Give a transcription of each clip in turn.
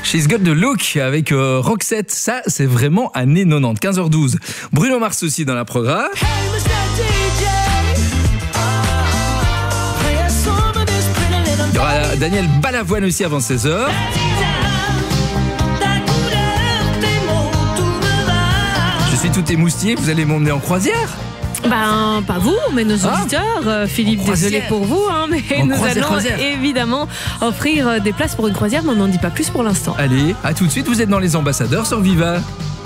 She's Got the Look avec Roxette. Ça, c'est vraiment années 90, 15h12. Bruno Mars aussi dans la programme. Il y aura Daniel Balavoine aussi avant 16h. Je suis tout émoustillé, vous allez m'emmener en croisière ? Ben, pas vous, mais nos auditeurs. Philippe, désolé pour vous, mais nous allons évidemment offrir des places pour une croisière, mais on n'en dit pas plus pour l'instant. Allez, à tout de suite, vous êtes dans Les Ambassadeurs sur Viva.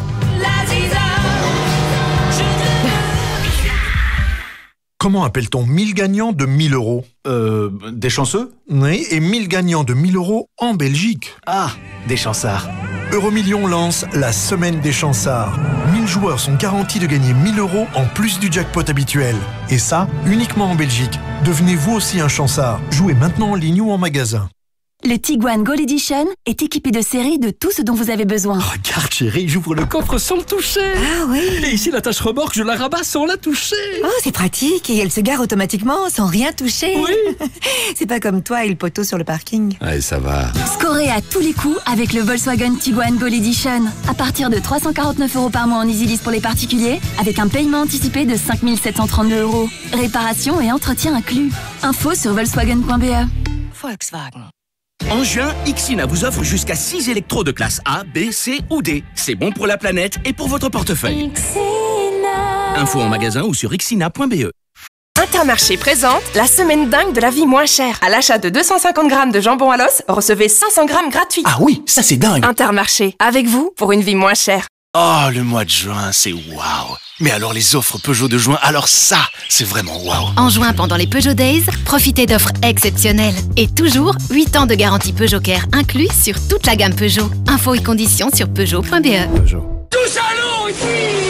Comment appelle-t-on 1000 gagnants de 1000 euros ? Des chanceux ? Oui, et 1000 gagnants de 1000 euros en Belgique. Ah, des chansards. Euromillions lance la semaine des chansards. 1000 joueurs sont garantis de gagner 1000 euros en plus du jackpot habituel. Et ça, uniquement en Belgique. Devenez vous aussi un chansard. Jouez maintenant en ligne ou en magasin. Le Tiguan Gold Edition est équipé de série de tout ce dont vous avez besoin. Regarde chérie, j'ouvre le coffre sans le toucher. Ah oui. Et ici la tâche remorque, je la rabats sans la toucher. Oh, c'est pratique et elle se gare automatiquement sans rien toucher. Oui. C'est pas comme toi et le poteau sur le parking. Ouais, ça va. Scorez à tous les coups avec le Volkswagen Tiguan Gold Edition. À partir de 349 € par mois en EasyLease pour les particuliers, avec un paiement anticipé de 5 732 €. Réparation et entretien inclus. Info sur volkswagen.be. Volkswagen. En juin, Ixina vous offre jusqu'à 6 électros de classe A, B, C ou D. C'est bon pour la planète et pour votre portefeuille. Info en magasin ou sur ixina.be. Intermarché présente la semaine dingue de la vie moins chère. À l'achat de 250 grammes de jambon à l'os, recevez 500 grammes gratuits. Ah oui, ça c'est dingue. Intermarché, avec vous pour une vie moins chère. Oh, le mois de juin, c'est waouh. Mais alors les offres Peugeot de juin, alors ça, c'est vraiment waouh. En juin, pendant les Peugeot Days, profitez d'offres exceptionnelles. Et toujours, 8 ans de garantie Peugeot Care inclus sur toute la gamme Peugeot. Infos et conditions sur Peugeot.be. Tous allons ici.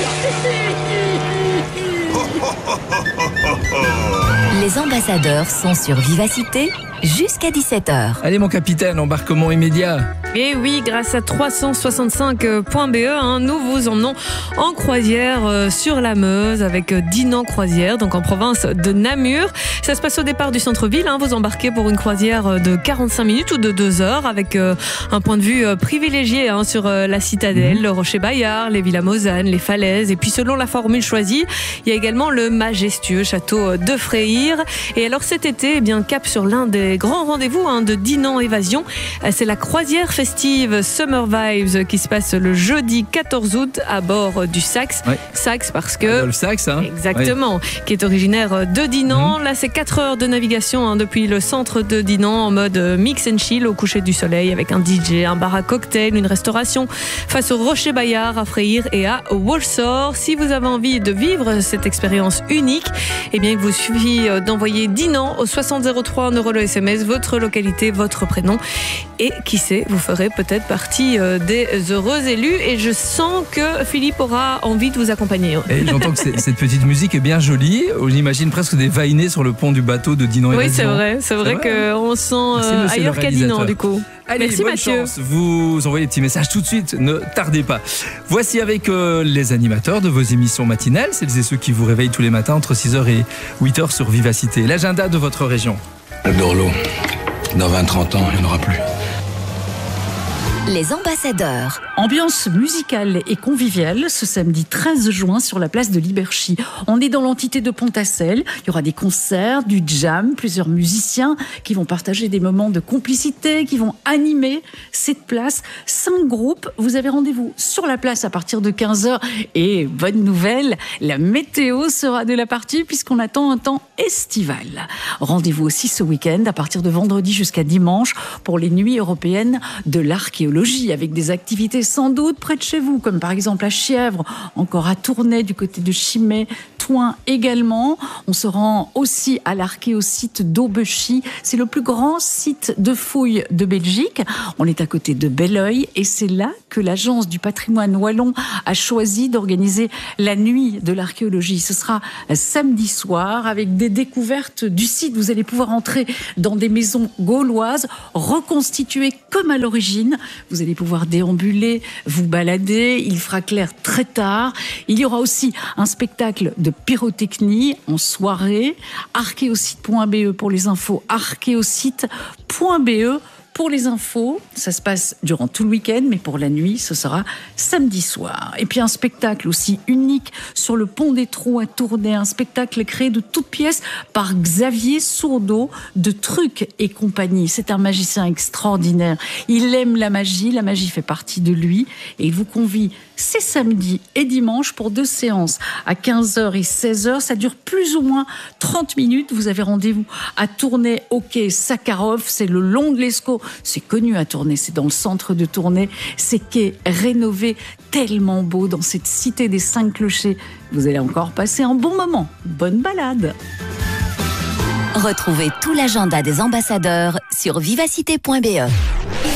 Les ambassadeurs sont sur Vivacité jusqu'à 17h. Allez mon capitaine, embarquement immédiat. Et oui, grâce à 365.be, nous vous emmenons en croisière sur la Meuse avec Dinan Croisière, donc en province de Namur. Ça se passe au départ du centre-ville. Vous embarquez pour une croisière de 45 minutes ou de 2 heures avec un point de vue privilégié sur la citadelle, le Rocher Bayard, les villas Mosane, les falaises. Et puis selon la formule choisie, il y a également le majestueux château de Freyr. Et alors cet été, cap sur l'un des grands rendez-vous de Dinan Évasion. C'est la croisière festive Summer Vibes qui se passe le jeudi 14 août à bord du Saxe. Ouais. Saxe parce que... Le Saxe, Exactement, qui est originaire de Dinan. Là, c'est 4 heures de navigation depuis le centre de Dinan en mode mix and chill au coucher du soleil avec un DJ, un bar à cocktail, une restauration face au Rocher Bayard, à Freyr et à Walsall. Si vous avez envie de vivre cette expérience unique, il vous suffit d'envoyer Dinan au 6003 € le SMS, votre localité, votre prénom. Et qui sait, vous ferez peut-être partie des heureux élus. Et je sens que Philippe aura envie de vous accompagner. Et j'entends que cette petite musique est bien jolie. On imagine presque des vainés sur le pont du bateau de Dinan. Oui, c'est vrai. C'est vrai qu'on se sent ailleurs qu'à Dinan, du coup. Allez, merci bonne Mathieu. Chance. Vous envoyez des petits messages tout de suite, ne tardez pas. Voici avec les animateurs de vos émissions matinales, celles et ceux qui vous réveillent tous les matins entre 6h et 8h sur Vivacité. L'agenda de votre région. Dorlo, dans 20-30 ans, il n'y en aura plus. Les ambassadeurs. Ambiance musicale et conviviale ce samedi 13 juin sur la place de Liberchy. On est dans l'entité de Pontacelle. Il y aura des concerts, du jam, plusieurs musiciens qui vont partager des moments de complicité, qui vont animer cette place. 5 groupes. Vous avez rendez-vous sur la place à partir de 15h. Et bonne nouvelle, la météo sera de la partie puisqu'on attend un temps estival. Rendez-vous aussi ce week-end à partir de vendredi jusqu'à dimanche pour les nuits européennes de l'archéologie avec des activités sans doute près de chez vous, comme par exemple à Chièvre, encore à Tournai du côté de Chimay, Thouin également. On se rend aussi à l'archéosite d'Aubechy. C'est le plus grand site de fouilles de Belgique. On est à côté de Belleuil et c'est là que l'Agence du patrimoine wallon a choisi d'organiser la nuit de l'archéologie. Ce sera samedi soir avec des découvertes du site. Vous allez pouvoir entrer dans des maisons gauloises reconstituées comme à l'origine. Vous allez pouvoir déambuler, vous balader. Il fera clair très tard. Il y aura aussi un spectacle de pyrotechnie en soirée. Archéosite.be pour les infos. Archéosite.be Pour les infos, ça se passe durant tout le week-end, mais pour la nuit, ce sera samedi soir. Et puis un spectacle aussi unique sur le pont des Trous à Tournai, un spectacle créé de toutes pièces par Xavier Sourdeau de Trucs et compagnie. C'est un magicien extraordinaire. Il aime la magie fait partie de lui et il vous convie ces samedis et dimanches pour 2 séances à 15h et 16h. Ça dure plus ou moins 30 minutes. Vous avez rendez-vous à Tournai au quai Sakharov. C'est le long de l'Escaut. C'est connu à Tournai. C'est dans le centre de Tournai. C'est quai rénové, tellement beau dans cette cité des 5 clochers. Vous allez encore passer un bon moment. Bonne balade. Retrouvez tout l'agenda des ambassadeurs sur vivacité.be.